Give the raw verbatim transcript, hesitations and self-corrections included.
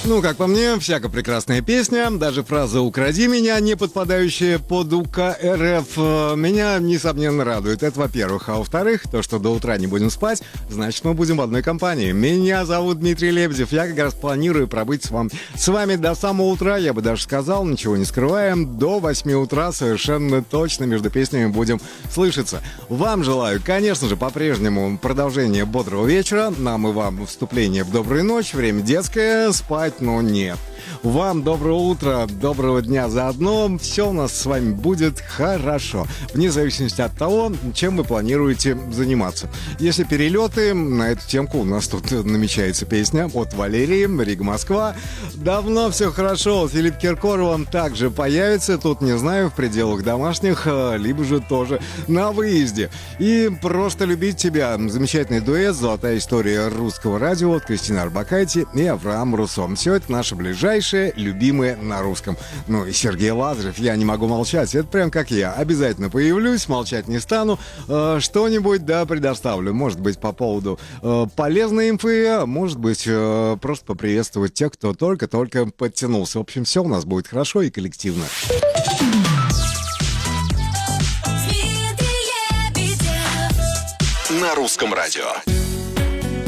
Ну, как по мне, всяко прекрасная песня. Даже фраза «укради меня», не подпадающая под УК РФ, меня, несомненно, радует. Это, во-первых. А во-вторых, то, что до утра не будем спать, значит, мы будем в одной компании. Меня зовут Дмитрий Лебедев. Я как раз планирую пробыть с вами, с вами до самого утра, я бы даже сказал, ничего не скрываем. До восьми утра совершенно точно между песнями будем слышаться. Вам желаю, конечно же, по-прежнему продолжения бодрого вечера. Нам и вам вступление в добрую ночь. Время детское, спать, но нет. Вам доброе утро, доброго дня заодно. Все у нас с вами будет хорошо, вне зависимости от того, чем вы планируете заниматься. Если перелеты, на эту темку у нас тут намечается песня от Валерии, Рига, Москва. Давно все хорошо. Филипп Киркоров также появится. Тут, не знаю, в пределах домашних, либо же тоже на выезде. И «Просто любить тебя». Замечательный дуэт, золотая история русского радио от Кристины Арбакайте и Авраам Руссо. Все это наши ближайшие любимые на русском. Ну и Сергей Лазарев, я не могу молчать. Это прям как я. Обязательно появлюсь, молчать не стану. Э, что-нибудь, да, предоставлю. Может быть, по поводу э, полезной инфы, а может быть, э, просто поприветствовать тех, кто только-только подтянулся. В общем, все у нас будет хорошо и коллективно. На русском радио.